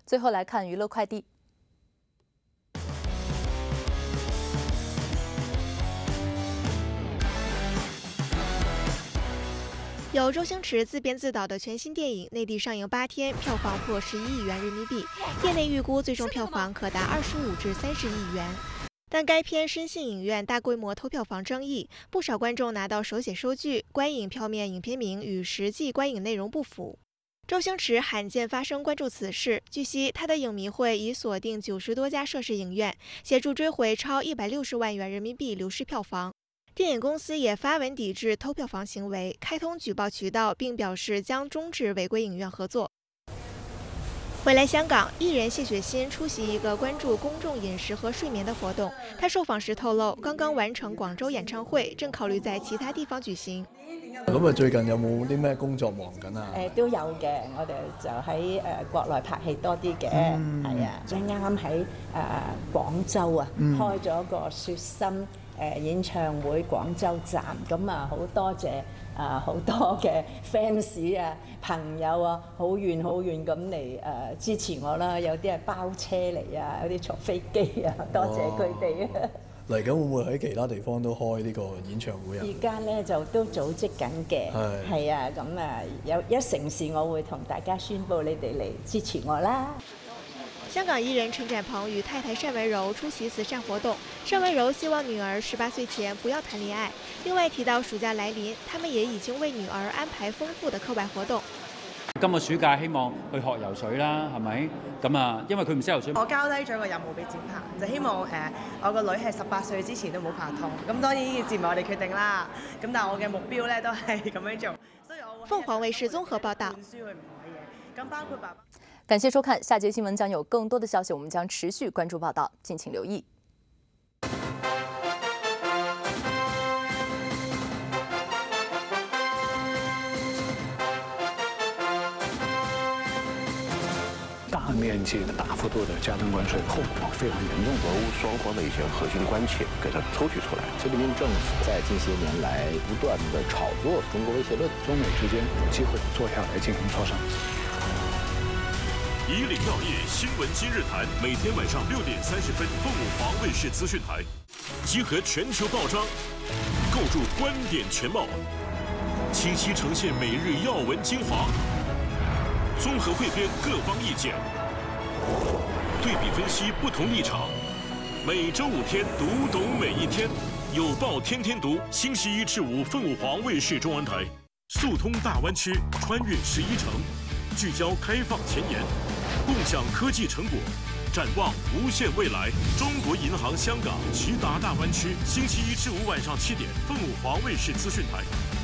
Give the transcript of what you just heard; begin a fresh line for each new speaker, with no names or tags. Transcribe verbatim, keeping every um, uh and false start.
最后来看娱乐快递。
由周星驰自编自导的全新电影，内地上映八天，票房破十一亿元人民币，业内预估最终票房可达二十五至三十亿元。但该片深陷影院大规模偷票房争议，不少观众拿到手写收据，观影票面影片名与实际观影内容不符。周星驰罕见发声关注此事，据悉，他的影迷会已锁定九十多家涉事影院，协助追回超一百六十万元人民币流失票房。 电影公司也发文抵制偷票房行为，开通举报渠道，并表示将终止违规影院合作。回来香港，艺人谢雪心出席一个关注公众饮食和睡眠的活动。她受访时透露，刚刚完成廣州演唱會，正考慮在其他地方舉行。
咁啊，最近有冇啲咩工作忙緊啊？
誒都有嘅，我哋就喺誒國內拍戲多啲嘅，係啊，即係啱啱喺誒廣州啊，開咗個雪心。 誒演唱會廣州站，咁啊好多謝啊好多嘅 fans 啊朋友啊，好遠好遠咁嚟誒支持我啦，有啲係包車嚟啊，有啲坐飛機啊，多謝佢哋啊！
嚟緊會唔會喺其他地方都開呢個演唱會啊？
而家咧就都組織緊嘅，係係啊，咁啊有一成事我會同大家宣佈，你哋嚟支持我啦！
香港艺人陈展鹏与太太单文柔出席慈善活动。单文柔希望女儿十八岁前不要谈恋爱。另外提到暑假來臨，他們也已經為女兒安排豐富的課外活動。
今個暑假希望去學游水啦，係咪？咁啊，因為佢唔識游水。
我交低咗個任務俾展鵬，就希望誒、呃、我個女係十八歲之前都冇拍拖。咁當然呢件事唔係我哋決定啦。咁但係我嘅目標咧都係咁樣做。所以我
鳳凰衛視綜合報道。
咁包括爸爸。
感謝收看，下節新聞將有更多的消息，我們將持續關注報道，敬請留意。
大面積的、大幅度的加徵關稅，後果非常嚴重。
俄烏雙方的一些核心關切給它抽取出來。菲律賓政府在近些年來不斷的炒作中國威脅論，
中美之間有機會坐下來進行磋商。
以嶺藥業新聞今日談，每天晚上六點三十分，鳳舞華衛視資訊台，集合全球報章，構築觀點全貌，清晰呈現每日要聞精華，綜合匯編各方意見，對比分析不同立場。每周五天，讀懂每一天，有報天天讀。星期一至五，鳳舞華衛視中文台，速通大灣區，穿越十一城，聚焦開放前沿。 共享科技成果，展望無限未來。中國銀行香港衢達大灣區，星期一至五晚上七點，鳳舞華衛視資訊台。